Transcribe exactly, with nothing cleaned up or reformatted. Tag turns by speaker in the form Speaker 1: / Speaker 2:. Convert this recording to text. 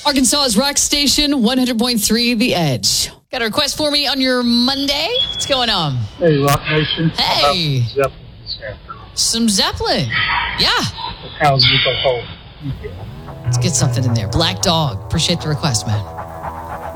Speaker 1: Arkansas's rock station, one hundred point three The Edge. Got a request for me on your Monday? What's going on?
Speaker 2: Hey, Rock Nation.
Speaker 1: Hey.
Speaker 2: How about Zeppelin this afternoon?
Speaker 1: Some Zeppelin. Yeah.
Speaker 2: How's Nico Cole?
Speaker 1: Let's get something in there. Black Dog. Appreciate the request, man.